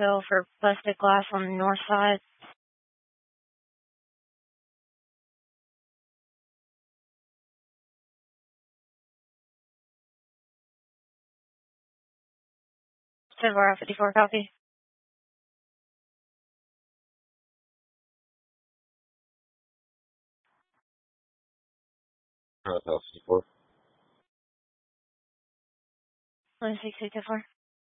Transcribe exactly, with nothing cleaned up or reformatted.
bill for busted glass on the north side. Silverado fifty-four copy. Uh, fifty-four. one six eight four.